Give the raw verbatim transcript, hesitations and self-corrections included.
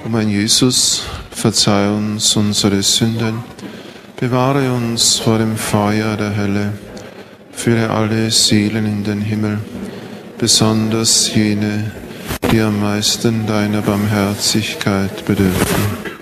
O mein Jesus, verzeih uns unsere Sünden, bewahre uns vor dem Feuer der Hölle, führe alle Seelen in den Himmel, besonders jene, die am meisten deiner Barmherzigkeit bedürfen.